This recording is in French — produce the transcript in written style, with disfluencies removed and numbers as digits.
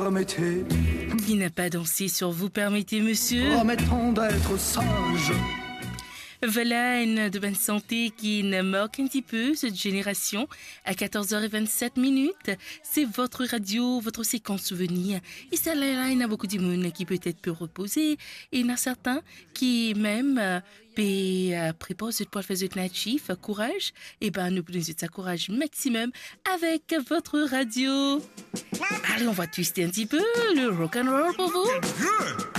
permettez. Qui n'a pas dansé sur vous permettez, monsieur? Promettons d'être sages. Voilà une de bonne santé qui ne moque un petit peu cette génération à 14h27. C'est votre radio, votre séquence souvenir. Et ça, là, il y a beaucoup de monde qui peut-être peut reposer. Et il y en a certains qui même peut préparer ce poil faire de natif, courage. Et ben, nous pouvons ça courage maximum avec votre radio. Allez, on va twister un petit peu le rock and roll pour vous.